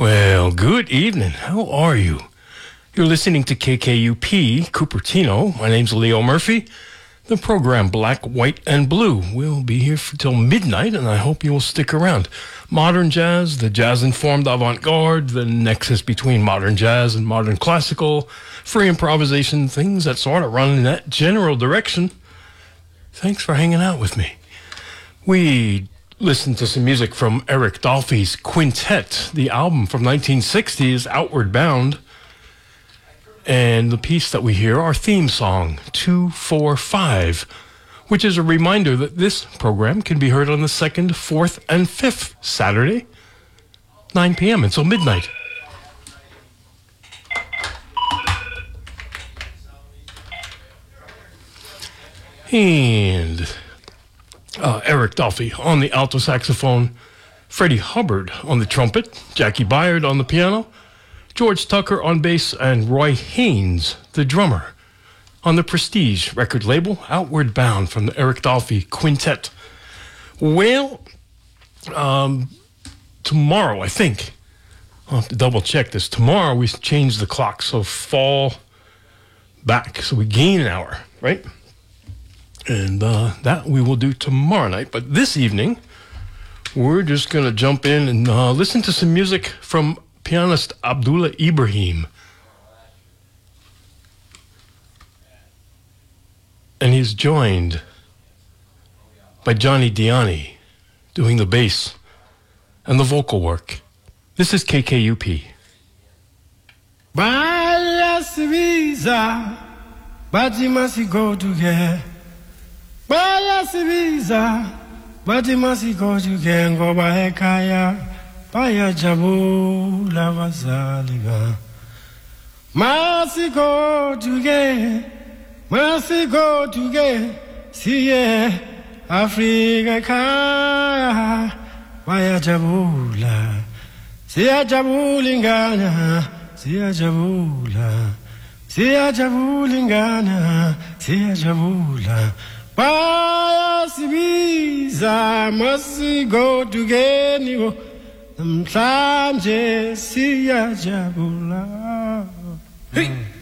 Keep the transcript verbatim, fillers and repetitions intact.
Well, good evening. How are you? You're listening to K K U P, Cupertino. My name's Leo Murphy. The program Black, White, and Blue will be here for till midnight, and I hope you will stick around. Modern jazz, the jazz-informed avant-garde, the nexus between modern jazz and modern classical, free improvisation, things that sort of run in that general direction. Thanks for hanging out with me. We listened to some music from Eric Dolphy's Quintet, the album from nineteen sixty is Outward Bound. And the piece that we hear, our theme song, two four five, which is a reminder that this program can be heard on the second, fourth, and fifth Saturday, nine p.m. until midnight. And uh, Eric Dolphy on the alto saxophone, Freddie Hubbard on the trumpet, Jackie Byard on the piano, George Tucker on bass, and Roy Haynes, the drummer, on the Prestige record label, Outward Bound from the Eric Dolphy Quintet. Well, um, tomorrow, I think, I'll have to double check this. Tomorrow we change the clock, so fall back, so we gain an hour, right? And uh, that we will do tomorrow night. But this evening, we're just going to jump in and uh, listen to some music from pianist Abdullah Ibrahim. And he's joined by Johnny Diani doing the bass and the vocal work. This is K K U P. Bayasibiza, bati masi go together. Bayasibiza, bati masi go together. Go by Kaya. Baya jabu la vasaliga, masiko tuge, masiko tuge, siye Afrika kaya. Baya jabu la, siya jabu lingana, siya jabu la, siya jabu lingana, siya jabu la. Baya sibiza, masiko tuge niwo. Namhlanje siyajabula. Hey.